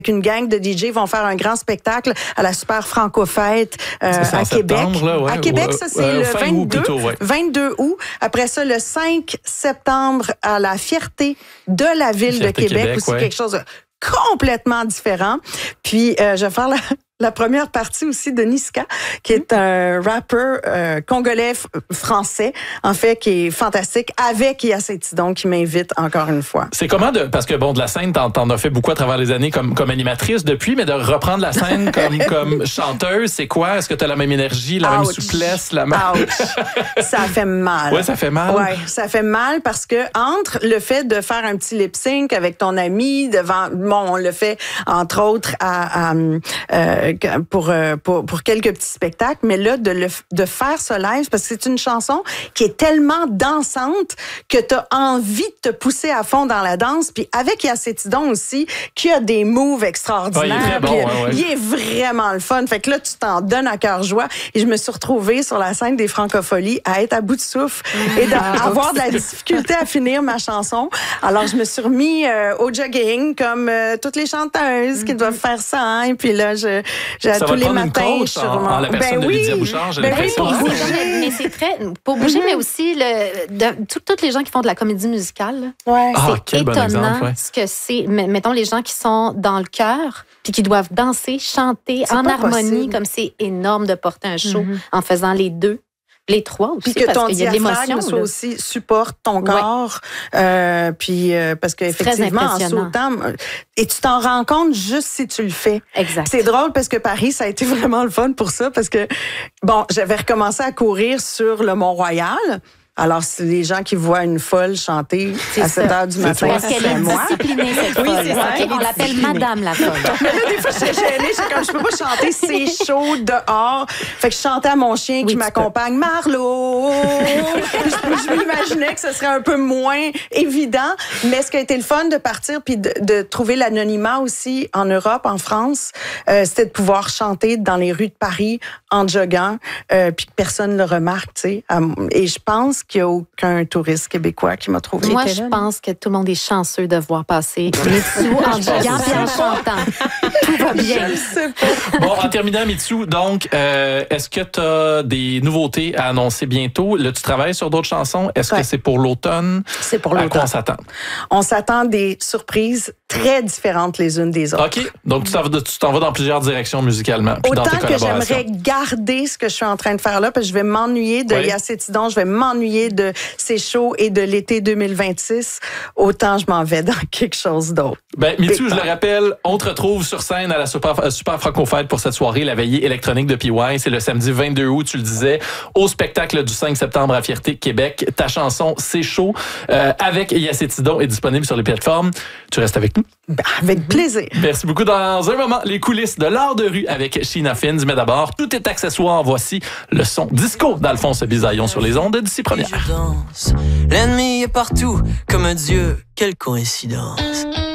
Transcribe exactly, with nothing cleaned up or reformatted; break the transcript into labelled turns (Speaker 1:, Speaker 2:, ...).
Speaker 1: Une gang de D J vont faire un grand spectacle à la Super Franco-Fête euh, à Québec.
Speaker 2: Là, ouais,
Speaker 1: à Québec,
Speaker 2: ouais,
Speaker 1: ça, c'est
Speaker 2: euh,
Speaker 1: le
Speaker 2: vingt-deux,
Speaker 1: vingt-deux,
Speaker 2: plutôt, ouais.
Speaker 1: vingt-deux août. Après ça, le cinq septembre, à la Fierté de la Ville
Speaker 2: Fierté
Speaker 1: de Québec,
Speaker 2: Québec,
Speaker 1: où c'est
Speaker 2: ouais.
Speaker 1: quelque chose de complètement différent. Puis, euh, je vais faire la... La première partie aussi de Niska, qui est un rappeur euh, congolais f- français, en fait, qui est fantastique, avec Yassé Tidon, qui m'invite encore une fois.
Speaker 2: C'est comment de, parce que bon, de la scène, t'en, t'en as fait beaucoup à travers les années comme, comme animatrice depuis, mais de reprendre la scène comme, comme chanteuse, c'est quoi? Est-ce que t'as la même énergie, la
Speaker 1: Ouch.
Speaker 2: même souplesse, la même...
Speaker 1: Ouch. Ça fait mal.
Speaker 2: Ouais, ça fait mal.
Speaker 1: Ouais, ça fait mal parce que entre le fait de faire un petit lip sync avec ton ami devant, bon, on le fait entre autres à, à euh, pour, pour pour quelques petits spectacles, mais là de le de faire ce live parce que c'est une chanson qui est tellement dansante que t'as envie de te pousser à fond dans la danse. Puis avec Yassé Tidon aussi, qui a des moves extraordinaires.
Speaker 2: Ouais, il est très bon,
Speaker 1: puis,
Speaker 2: ouais, ouais.
Speaker 1: Il est vraiment le fun. Fait que là, tu t'en donnes à cœur joie. Et je me suis retrouvée sur la scène des Francopholies à être à bout de souffle et d'avoir de la difficulté à finir ma chanson. Alors, je me suis remis euh, au jogging comme euh, toutes les chanteuses qui doivent faire ça. Hein. Et puis là, je, je
Speaker 2: Ça
Speaker 1: tous
Speaker 2: va
Speaker 1: les
Speaker 2: prendre
Speaker 1: matins,
Speaker 2: une coach
Speaker 1: je suis
Speaker 2: en,
Speaker 1: vraiment-
Speaker 2: en la personne
Speaker 1: ben
Speaker 2: de
Speaker 1: oui.
Speaker 2: Lydia Bouchard, j'ai
Speaker 1: Ben oui,
Speaker 2: l'impression.
Speaker 1: pour
Speaker 3: Oui,
Speaker 1: bouger.
Speaker 3: mais, mais c'est très pour bouger,
Speaker 1: Mm-hmm.
Speaker 3: mais aussi le de, tout- toutes les gens qui font de la comédie musicale. là,
Speaker 1: Ouais.
Speaker 2: Ah,
Speaker 3: c'est
Speaker 2: quel bon
Speaker 3: étonnant
Speaker 2: exemple, ouais.
Speaker 3: ce que c'est. Mais mettons les gens qui sont dans le cœur puis qui doivent danser, chanter
Speaker 1: C'est
Speaker 3: en
Speaker 1: pas
Speaker 3: harmonie,
Speaker 1: possible.
Speaker 3: comme c'est énorme de porter un show
Speaker 1: Mm-hmm.
Speaker 3: en faisant les deux, les trois aussi,
Speaker 1: Puis que
Speaker 3: parce
Speaker 1: ton
Speaker 3: qu'il y a de l'émotion.
Speaker 1: diaphragme soit
Speaker 3: là.
Speaker 1: aussi supporte ton
Speaker 3: Ouais.
Speaker 1: corps. Euh, puis euh, parce
Speaker 3: très
Speaker 1: qu'effectivement, en
Speaker 3: impressionnant.
Speaker 1: sautant, et tu t'en rends compte juste si tu le fais.
Speaker 3: Exact.
Speaker 1: C'est drôle parce que Paris, ça a été vraiment le fun pour ça parce que, bon, j'avais recommencé à courir sur le Mont-Royal. Alors, c'est les gens qui voient une folle chanter
Speaker 3: C'est
Speaker 1: à sept
Speaker 3: ça.
Speaker 1: heures du matin,
Speaker 3: Parce qu'elle
Speaker 1: c'est
Speaker 3: est
Speaker 1: moi.
Speaker 3: disciplinée, cette
Speaker 1: Oui,
Speaker 3: folle.
Speaker 1: c'est ça, elle est
Speaker 3: On l'appelle
Speaker 1: disciplinée.
Speaker 3: Madame la folle.
Speaker 1: Mais là, des fois, j'étais gênée. J'étais comme, je peux pas chanter, c'est chaud dehors. Fait que je chantais à mon chien
Speaker 3: Oui,
Speaker 1: qui
Speaker 3: tu
Speaker 1: m'accompagne, Marlo. je je m'imaginais que ce serait un peu moins évident. Mais ce qui a été le fun de partir puis de, de trouver l'anonymat aussi en Europe, en France, euh, c'était de pouvoir chanter dans les rues de Paris en joguant, euh, puis que personne ne le remarque, tu sais. Et je pense qu'il y a aucun touriste québécois qui m'a trouvé.
Speaker 3: Moi,
Speaker 1: était
Speaker 3: je
Speaker 1: là,
Speaker 3: pense que tout le monde est chanceux de voir passer Mitsu en joguant et en chantant. Tout va bien.
Speaker 1: Je sais pas.
Speaker 2: Bon, en terminant, Mitsu, donc, euh, est-ce que tu as des nouveautés à annoncer bientôt? Là, tu travailles sur d'autres chansons. Est-ce
Speaker 1: Ouais.
Speaker 2: que c'est pour l'automne?
Speaker 1: C'est pour
Speaker 2: À
Speaker 1: l'automne.
Speaker 2: quoi on s'attend?
Speaker 1: On s'attend des surprises très différentes les unes des autres.
Speaker 2: OK. Donc, tu t'en vas, tu t'en vas dans plusieurs directions musicalement. Puis dans
Speaker 1: Autant
Speaker 2: tes
Speaker 1: que
Speaker 2: collaborations.
Speaker 1: j'aimerais garder ce que je suis en train de faire là, parce que je vais m'ennuyer de
Speaker 2: Oui.
Speaker 1: Yassé Tidon, je vais m'ennuyer de C'est chaud et de l'été deux mille vingt-six, autant je m'en vais dans quelque chose d'autre.
Speaker 2: Ben, Mitsu,
Speaker 1: Big
Speaker 2: je le
Speaker 1: time.
Speaker 2: rappelle, on te retrouve sur scène à la Super, euh, Super Franco-Fête pour cette soirée, la veillée électronique de P Y. C'est le samedi vingt-deux août, tu le disais, au spectacle du cinq septembre à Fierté, Québec. Ta chanson, C'est chaud, euh, avec Yassé Tidon est disponible sur les plateformes. Tu restes avec nous.
Speaker 1: Ben, avec plaisir.
Speaker 2: Merci beaucoup. Dans un moment, les coulisses de l'art de rue avec Sheena Fins. Mais d'abord, tout est accessoire. Voici le son disco d'Alphonse Bisaillon sur les ondes d'ici première.
Speaker 4: Je danse. L'ennemi est partout, comme un dieu, quelle coïncidence.